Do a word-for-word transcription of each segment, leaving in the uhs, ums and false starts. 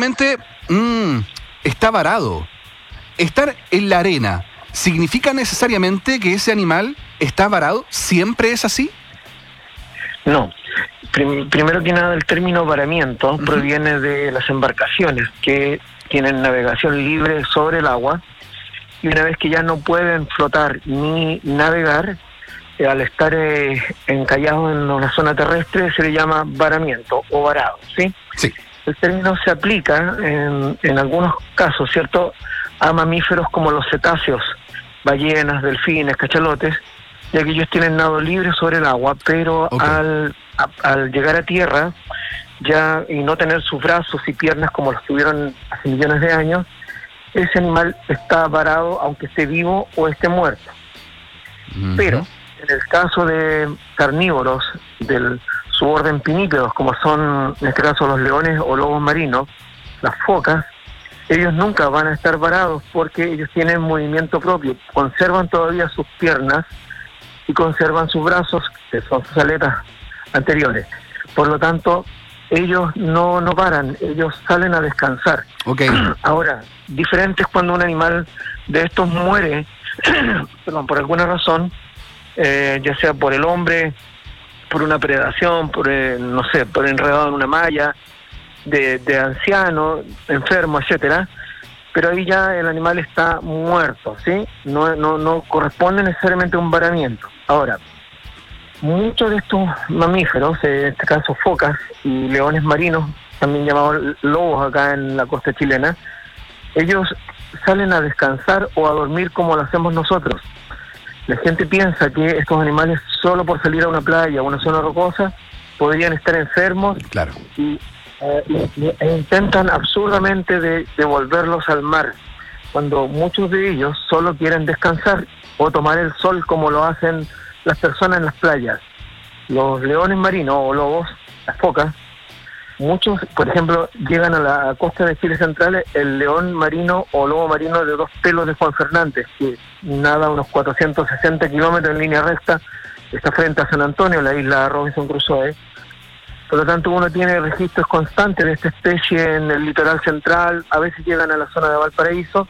sencillamente mmm, está varado. Estar en la arena, ¿significa necesariamente que ese animal está varado? ¿Siempre es así? No. Prim- primero que nada, el término varamiento uh-huh. proviene de las embarcaciones que tienen navegación libre sobre el agua, y una vez que ya no pueden flotar ni navegar, eh, al estar eh, encallados en una zona terrestre se le llama varamiento o varado, ¿sí? Sí. El término se aplica en, en algunos casos, ¿cierto?, a mamíferos como los cetáceos, ballenas, delfines, cachalotes, ya que ellos tienen nado libre sobre el agua, pero okay. al, a, al llegar a tierra ya y no tener sus brazos y piernas como los tuvieron hace millones de años, ese animal está varado aunque esté vivo o esté muerto. Uh-huh. Pero en el caso de carnívoros del suborden pinípedos, como son en este caso los leones o lobos marinos, las focas, ellos nunca van a estar varados porque ellos tienen movimiento propio, conservan todavía sus piernas y conservan sus brazos, que son sus aletas anteriores. Por lo tanto, ellos no, no paran, ellos salen a descansar. Okay. Ahora, diferente es cuando un animal de estos muere, perdón, por alguna razón, eh, ya sea por el hombre, por una predación, por eh, no sé, por enredado en una malla, de, de anciano, enfermo, etcétera, pero ahí ya el animal está muerto, ¿sí? No, no, no corresponde necesariamente a un varamiento. Ahora, muchos de estos mamíferos, en este caso focas y leones marinos, también llamados lobos acá en la costa chilena, ellos salen a descansar o a dormir como lo hacemos nosotros. La gente piensa que estos animales, solo por salir a una playa o una zona rocosa, podrían estar enfermos. Claro. y Eh, e intentan absurdamente de devolverlos al mar, cuando muchos de ellos solo quieren descansar o tomar el sol como lo hacen las personas en las playas. Los leones marinos o lobos, las focas, muchos, por ejemplo, llegan a la costa de Chile Central, el león marino o lobo marino de dos pelos de Juan Fernández, que nada unos cuatrocientos sesenta kilómetros en línea recta, está frente a San Antonio, la isla Robinson Crusoe. Por lo tanto, uno tiene registros constantes de esta especie en el litoral central, a veces llegan a la zona de Valparaíso,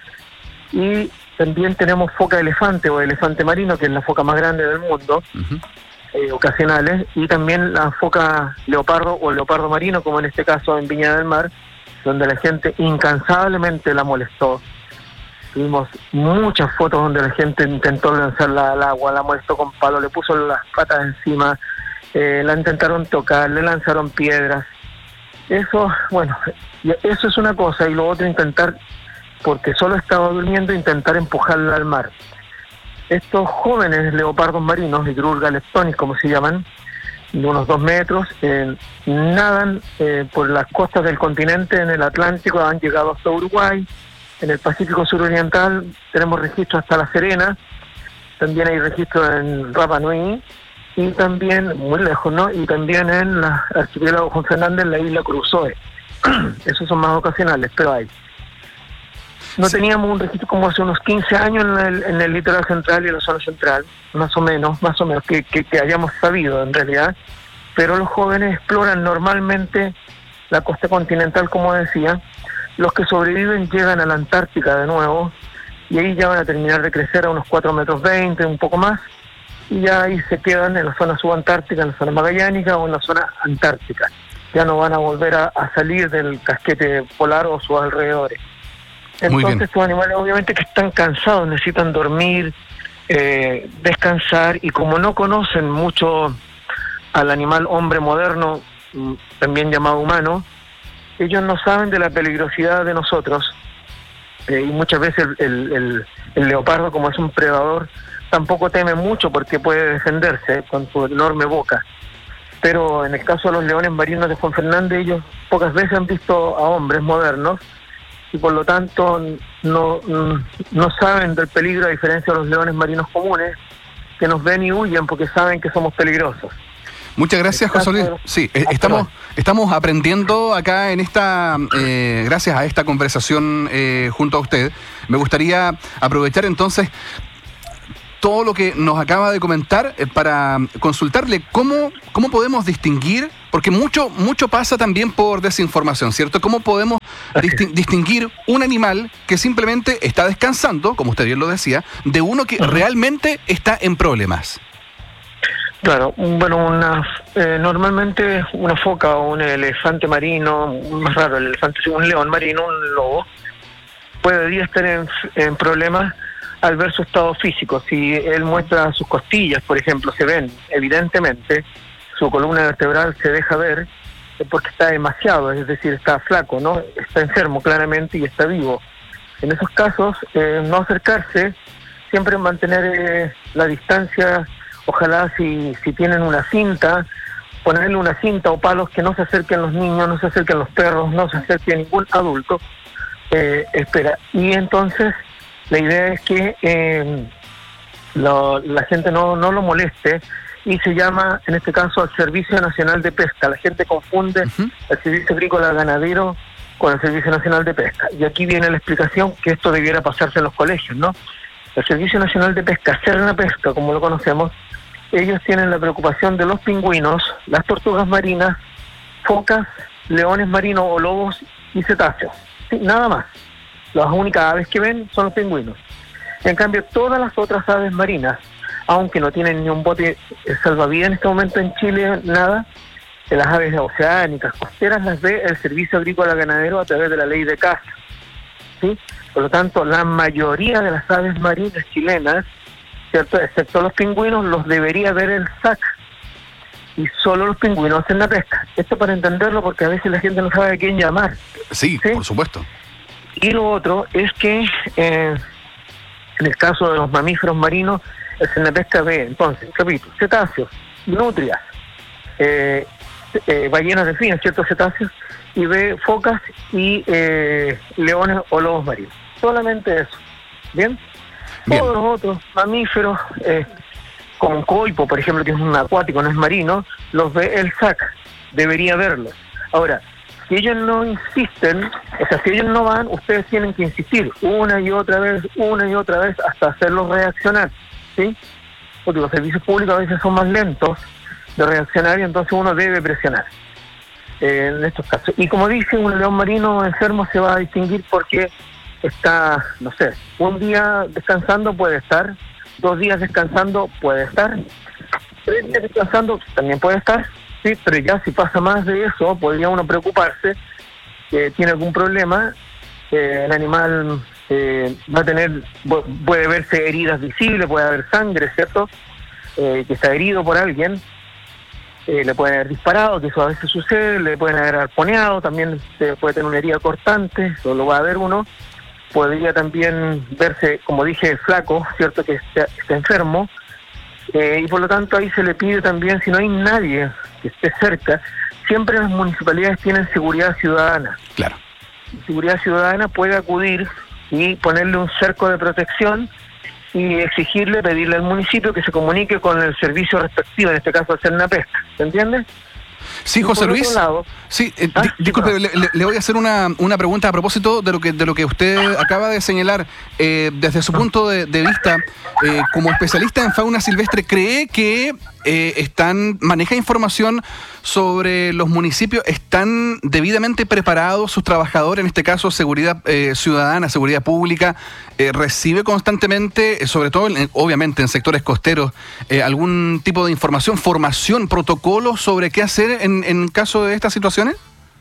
y también tenemos foca elefante o elefante marino, que es la foca más grande del mundo, uh-huh. eh, ocasionales, y también la foca leopardo o leopardo marino, como en este caso en Viña del Mar, donde la gente incansablemente la molestó. Tuvimos muchas fotos donde la gente intentó lanzarla al agua, la molestó con palo, le puso las patas encima, Eh, la intentaron tocar, le lanzaron piedras. Eso, bueno, eso es una cosa, y lo otro, intentar, porque solo estaba durmiendo, intentar empujarla al mar. Estos jóvenes leopardos marinos, Hydrurga leptonis, como se llaman, de unos dos metros, eh, nadan eh, por las costas del continente, en el Atlántico, han llegado hasta Uruguay, en el Pacífico suroriental tenemos registro hasta La Serena, también hay registro en Rapa Nui, y también, muy lejos, ¿no? Y también en la archipiélago Juan Fernández, en la isla Crusoe. Esos son más ocasionales, pero hay. No sí. Teníamos un registro como hace unos quince años en el, en el litoral central y en la zona central, más o menos, más o menos, que, que, que hayamos sabido en realidad, pero los jóvenes exploran normalmente la costa continental, como decía. Los que sobreviven llegan a la Antártica de nuevo, y ahí ya van a terminar de crecer a unos cuatro metros veinte, un poco más, y ya ahí se quedan en la zona subantártica, en la zona magallánica o en la zona antártica. Ya no van a volver a, a salir del casquete polar o sus alrededores. Entonces estos animales obviamente que están cansados, necesitan dormir, eh, descansar, y como no conocen mucho al animal hombre moderno, también llamado humano, ellos no saben de la peligrosidad de nosotros, eh, y muchas veces el, el, el, el leopardo, como es un predador, tampoco teme mucho porque puede defenderse con su enorme boca. Pero en el caso de los leones marinos de Juan Fernández, ellos pocas veces han visto a hombres modernos y por lo tanto no, no saben del peligro, a diferencia de los leones marinos comunes, que nos ven y huyen porque saben que somos peligrosos. Muchas gracias, José Luis. Sí, eh, estamos, estamos aprendiendo acá en esta, eh, gracias a esta conversación eh, junto a usted. Me gustaría aprovechar entonces todo lo que nos acaba de comentar eh, para consultarle cómo, cómo podemos distinguir, porque mucho, mucho pasa también por desinformación, ¿cierto? ¿Cómo podemos disti- distinguir un animal que simplemente está descansando, como usted bien lo decía, de uno que uh-huh. realmente está en problemas? Claro, bueno, una, eh, normalmente una foca o un elefante marino, más raro, el elefante, un león marino, un lobo, podría estar en, en problemas al ver su estado físico. Si él muestra sus costillas, por ejemplo, se ven evidentemente, su columna vertebral se deja ver porque está demasiado, es decir, está flaco, ¿no? Está enfermo claramente y está vivo. En esos casos, eh, no acercarse, siempre mantener eh, la distancia. Ojalá si, si tienen una cinta, ponerle una cinta o palos que no se acerquen los niños, no se acerquen los perros, no se acerque ningún adulto. Eh, espera. Y entonces la idea es que eh, lo, la gente no, no lo moleste y se llama, en este caso, al Servicio Nacional de Pesca. La gente confunde uh-huh. el Servicio Agrícola Ganadero con el Servicio Nacional de Pesca. Y aquí viene la explicación que esto debiera pasarse en los colegios, ¿no? El Servicio Nacional de Pesca, Sernapesca, como lo conocemos, ellos tienen la preocupación de los pingüinos, las tortugas marinas, focas, leones marinos o lobos y cetáceos. Sí, nada más. Las únicas aves que ven son los pingüinos. En cambio, todas las otras aves marinas, aunque no tienen ni un bote salvavidas en este momento en Chile, nada, las aves oceánicas, costeras, las ve el Servicio Agrícola Ganadero a través de la ley de caza. ¿Sí? Por lo tanto, la mayoría de las aves marinas chilenas, ¿cierto?, excepto los pingüinos, los debería ver el S A C. Y solo los pingüinos hacen la pesca. Esto para entenderlo, porque a veces la gente no sabe a quién llamar. Sí, ¿sí? Por supuesto. Y lo otro es que, eh, en el caso de los mamíferos marinos, el Sernapesca ve, entonces, repito, cetáceos, nutrias, eh, eh, ballenas delfines, ciertos cetáceos, y ve focas y eh, leones o lobos marinos. Solamente eso. ¿Bien? Bien. Todos los otros mamíferos, eh, como un coipo, por ejemplo, que es un acuático, no es marino, los ve el S A C, debería verlos. Ahora, si ellos no insisten, o sea, si ellos no van, ustedes tienen que insistir una y otra vez, una y otra vez, hasta hacerlos reaccionar, ¿sí? Porque los servicios públicos a veces son más lentos de reaccionar y entonces uno debe presionar eh, en estos casos. Y como dice, un león marino enfermo se va a distinguir porque está, no sé, un día descansando puede estar, dos días descansando puede estar, tres días descansando también puede estar, sí, pero ya si pasa más de eso, podría uno preocuparse que tiene algún problema, eh, el animal eh, va a tener, puede verse heridas visibles, puede haber sangre, ¿cierto?, eh, que está herido por alguien, eh, le pueden haber disparado, que eso a veces sucede, le pueden haber arponeado, también se puede tener una herida cortante, eso lo va a ver uno. Podría también verse, como dije, flaco, ¿cierto?, que está, está enfermo, eh, y por lo tanto ahí se le pide también, si no hay nadie que esté cerca, siempre las municipalidades tienen seguridad ciudadana. Claro. Seguridad ciudadana puede acudir y ponerle un cerco de protección y exigirle, pedirle al municipio que se comunique con el servicio respectivo, en este caso el Sernapesca, ¿se entiende? Sí, José Luis. Lado, sí, eh, ah, di, disculpe, sí, le, le voy a hacer una, una pregunta a propósito de lo que de lo que usted acaba de señalar. Eh, desde su punto de, de vista, eh, como especialista en fauna silvestre, ¿cree que eh, están maneja información sobre los municipios? ¿Están debidamente preparados sus trabajadores, en este caso seguridad eh, ciudadana, seguridad pública? Eh, ¿Recibe constantemente, sobre todo, en, obviamente, en sectores costeros, eh, algún tipo de información, formación, protocolos sobre qué hacer en, en caso de estas situaciones?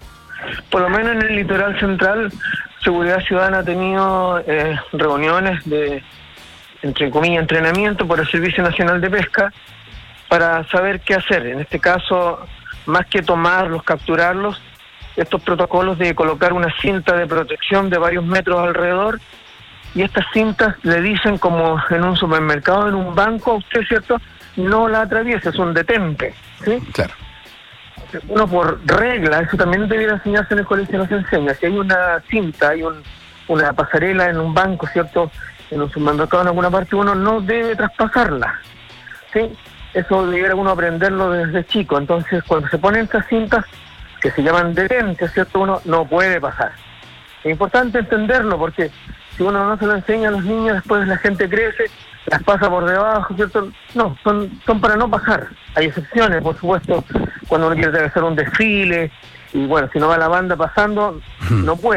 Por lo menos en el litoral central, Seguridad Ciudadana ha tenido eh, reuniones de, entre comillas, entrenamiento por el Servicio Nacional de Pesca para saber qué hacer. En este caso, más que tomarlos, capturarlos, estos protocolos de colocar una cinta de protección de varios metros alrededor, y estas cintas le dicen, como en un supermercado, en un banco, a usted, ¿cierto?, no la atraviesa, es un detente, ¿sí? Claro. Uno, por regla, eso también debería enseñarse en el colegio, no se enseña. Si hay una cinta, hay un, una pasarela en un banco, ¿cierto?, en un supermercado en alguna parte, uno no debe traspasarla, ¿sí? Eso debería uno aprenderlo desde chico. Entonces, cuando se ponen estas cintas, que se llaman detentes, ¿cierto?, uno no puede pasar. Es importante entenderlo, porque si uno no se lo enseña a los niños, después la gente crece, las pasa por debajo, ¿cierto? No, son, son para no pasar. Hay excepciones, por supuesto, cuando uno quiere hacer un desfile, y bueno, si no va la banda pasando, no puede.